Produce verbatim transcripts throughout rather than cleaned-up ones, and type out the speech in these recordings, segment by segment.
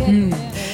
Hm.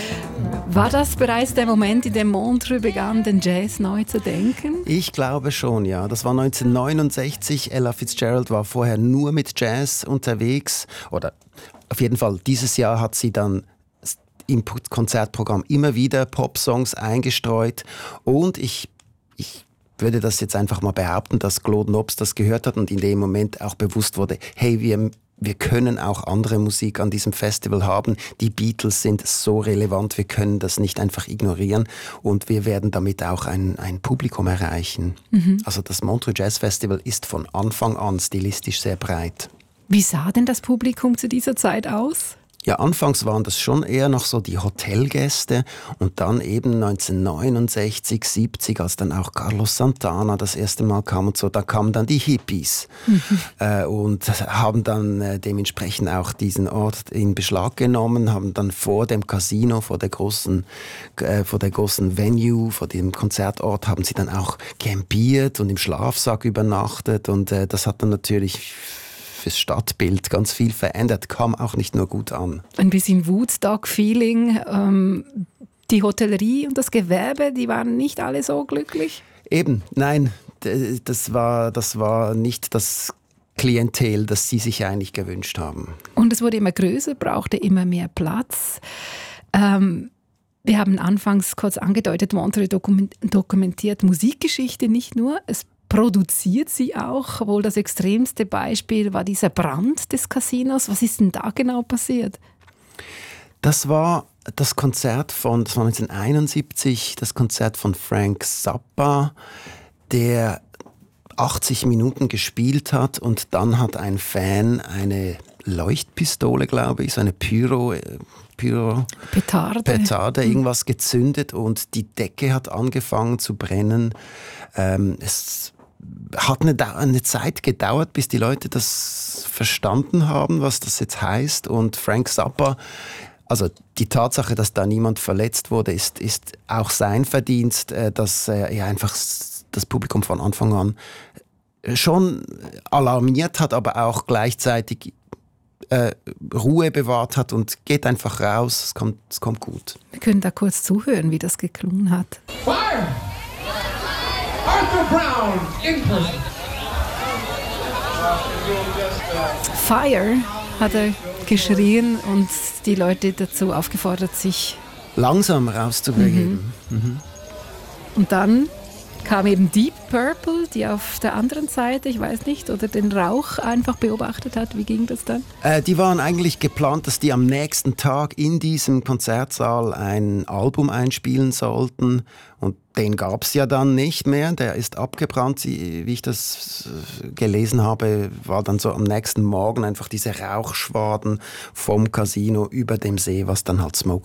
War das bereits der Moment, in dem Montreux begann, den Jazz neu zu denken? Ich glaube schon, ja. Das war neunzehnhundertneunundsechzig. Ella Fitzgerald war vorher nur mit Jazz unterwegs. Oder auf jeden Fall, dieses Jahr hat sie dann im Konzertprogramm immer wieder Popsongs eingestreut. Und ich, ich würde das jetzt einfach mal behaupten, dass Claude Nobs das gehört hat und in dem Moment auch bewusst wurde, hey, wir Wir können auch andere Musik an diesem Festival haben. Die Beatles sind so relevant, wir können das nicht einfach ignorieren und wir werden damit auch ein, ein Publikum erreichen. Mhm. Also das Montreux Jazz Festival ist von Anfang an stilistisch sehr breit. Wie sah denn das Publikum zu dieser Zeit aus? Ja, anfangs waren das schon eher noch so die Hotelgäste und dann eben neunzehnhundertneunundsechzig, siebzig, als dann auch Carlos Santana das erste Mal kam und so, da kamen dann die Hippies mhm. äh, und haben dann äh, dementsprechend auch diesen Ort in Beschlag genommen, haben dann vor dem Casino, vor der großen, äh, vor der großen Venue, vor dem Konzertort, haben sie dann auch campiert und im Schlafsack übernachtet und äh, das hat dann natürlich fürs Stadtbild ganz viel verändert, kam auch nicht nur gut an. Ein bisschen Woodstock-Feeling. Ähm, die Hotellerie und das Gewerbe, die waren nicht alle so glücklich? Eben, nein, das war, das war nicht das Klientel, das sie sich eigentlich gewünscht haben. Und es wurde immer größer, brauchte immer mehr Platz. Ähm, wir haben anfangs kurz angedeutet, Montreux dokumentiert Musikgeschichte nicht nur, es produziert sie auch. Wohl das extremste Beispiel war dieser Brand des Casinos. Was ist denn da genau passiert? Das war das Konzert von, das war neunzehnhunderteinundsiebzig, das Konzert von Frank Zappa, der achtzig Minuten gespielt hat und dann hat ein Fan eine Leuchtpistole, glaube ich, so eine Pyro, Pyro Petarde, Petarde irgendwas gezündet und die Decke hat angefangen zu brennen. Ähm, es hat eine, eine Zeit gedauert, bis die Leute das verstanden haben, was das jetzt heißt. Und Frank Zappa, also die Tatsache, dass da niemand verletzt wurde, ist, ist auch sein Verdienst, dass er einfach das Publikum von Anfang an schon alarmiert hat, aber auch gleichzeitig äh, Ruhe bewahrt hat und geht einfach raus, es kommt, es kommt gut. Wir können da kurz zuhören, wie das geklungen hat. Fire! Arthur Brown in person. Fire hat er geschrien und die Leute dazu aufgefordert, sich langsam rauszubegeben. Mhm. Mhm. Und dann kam eben Deep Purple, die auf der anderen Seite, ich weiß nicht, oder den Rauch einfach beobachtet hat. Wie ging das dann? Äh, die waren eigentlich geplant, dass die am nächsten Tag in diesem Konzertsaal ein Album einspielen sollten. Und den gab es ja dann nicht mehr. Der ist abgebrannt. Wie ich das gelesen habe, war dann so am nächsten Morgen einfach diese Rauchschwaden vom Casino über dem See, was dann halt Smoke